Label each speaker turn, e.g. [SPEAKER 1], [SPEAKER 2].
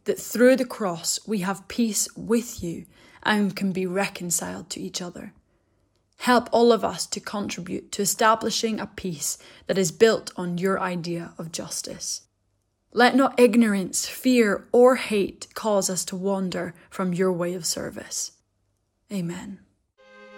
[SPEAKER 1] that through the cross we have peace with you and can be reconciled to each other. Help all of us to contribute to establishing a peace that is built on your idea of justice. Let not ignorance, fear, or hate cause us to wander from your way of service. Amen.